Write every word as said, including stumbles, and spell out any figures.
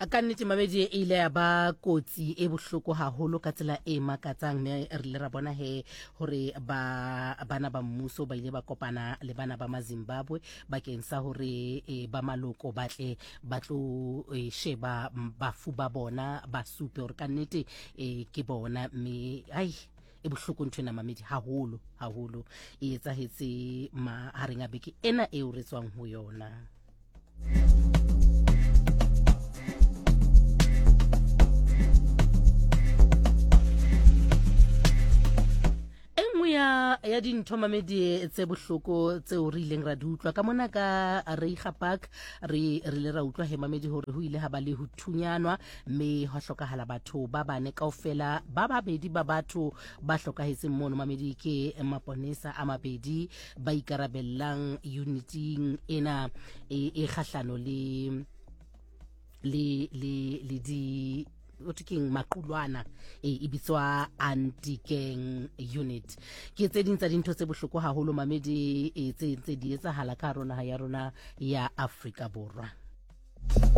ka nnete Mamedi e ile ya ba kotsi e bohloko haholo ka tsela e makatsang, me re le ra bona he hore ba bana ba mmuso ba ile ba kopana le bana ba Zimbabwe bakeng sa hore e, ba maloko batle ba tlo e, sheba bafu ba bona ba supe hore ka nnete e, ke bona me ai e bohloko ntwena Mamedi haholo haholo e etsahetse ma hareng a beke ena e o re tswang ho yona. ya ya dintho Mamedi tse bohloko tse o re ileng ra di utlwa ka mona ka Reiger Park re re le ra utlwa he Mamedi hore ho ile ha ba le ho thunyanwa mme ho hlokahala batho ba bane kaofela ba babedi ba batho ba hlokahetseng mono Mamedi ke maponesa a mabedi ba ikarabellang uniting ena e, e kgahlano le le le le di o tking maqulwana e bitswa anti-gang unit ke tse ding tsa dintho tse bohloko haholo Mamedi e tse tse di etsahala ka rona ya rona ya Afrika Borwa.